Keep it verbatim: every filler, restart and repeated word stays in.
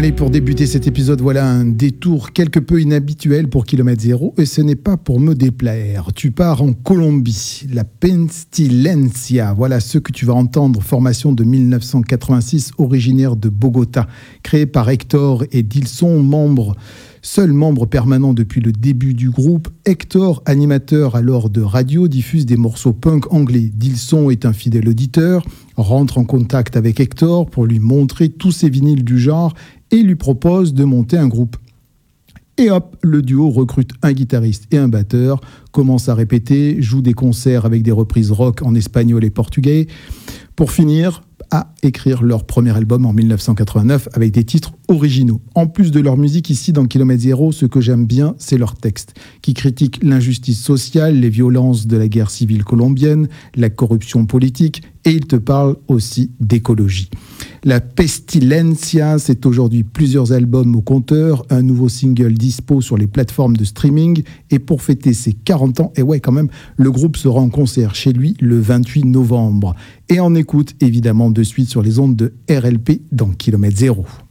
Allez, pour débuter cet épisode, voilà un détour quelque peu inhabituel pour Kilomètre Zéro, et ce n'est pas pour me déplaire. Tu pars en Colombie, la Pestilencia, voilà ce que tu vas entendre, formation de mille neuf cent quatre-vingt-six, originaire de Bogota, créée par Hector et Dilson, membres Seul membre permanent depuis le début du groupe, Hector, animateur alors de radio, diffuse des morceaux punk anglais. Dilson est un fidèle auditeur, rentre en contact avec Hector pour lui montrer tous ses vinyles du genre et lui propose de monter un groupe. Et hop, le duo recrute un guitariste et un batteur, commence à répéter, joue des concerts avec des reprises rock en espagnol et portugais, pour finir à écrire leur premier album en mille neuf cent quatre-vingt-neuf avec des titres originaux. En plus de leur musique, ici dans Kilomètre Zéro, ce que j'aime bien, c'est leurs textes, qui critiquent l'injustice sociale, les violences de la guerre civile colombienne, la corruption politique, et ils te parlent aussi d'écologie. La Pestilencia, c'est aujourd'hui plusieurs albums au compteur, un nouveau single dispo sur les plateformes de streaming, et pour fêter ses quarante ans, et ouais quand même, le groupe sera en concert chez lui le vingt-huit novembre. Et on écoute évidemment de suite sur les ondes de R L P dans Kilomètre Zéro.